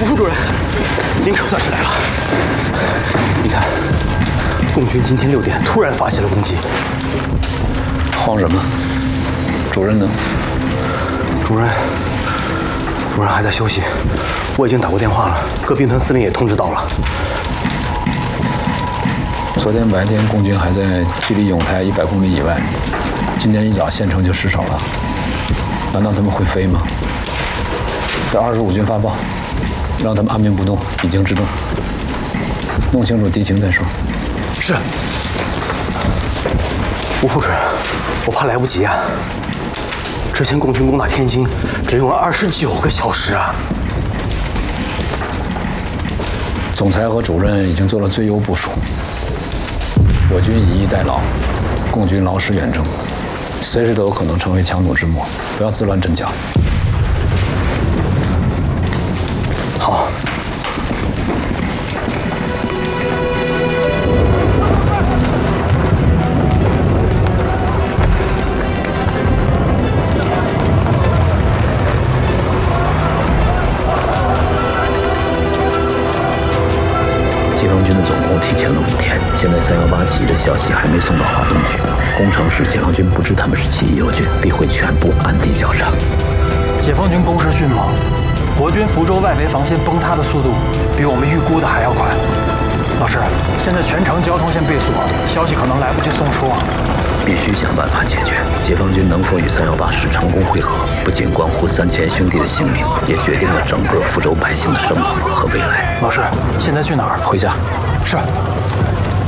副主任，您可算是来了。你看，共军今天6点突然发起了攻击。 慌什么？主任呢？ 主任还在休息，我已经打过电话了，各兵团司令也通知到了。 昨天白天共军还在距离永泰100公里以外，今天一早县城就失守了。难道他们会飞吗？给25军发报，让他们按兵不动，以静制动，弄清楚敌情再说。 是。吴副主任，我怕来不及啊。之前共军攻打天津只用了29个小时啊。 总裁和主任已经做了最优部署，我军以逸待劳，共军劳师远征，随时都有可能成为强弩之末，不要自乱阵脚。 好。 解放军的总攻提前了5天，现在318起义的消息还没送到华东去。攻城时，解放军不知他们是起义友军，必会全部暗地绞杀。 解放军攻势迅猛，国军福州外围防线崩塌的速度比我们预估的还要快。老师，现在全城交通线被锁，消息可能来不及送出啊。 必须想办法解决。解放军能否与318师成功会合，不仅关乎3000兄弟的性命，也决定了整个福州百姓的生死和未来。 老师，现在去哪儿？ 回家。 是。